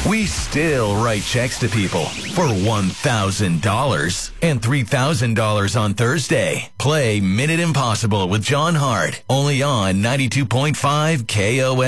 We still write checks to people for $1,000 and $3,000 on Thursday. Play Minute Impossible with John Hart, only on 92.5 KOM.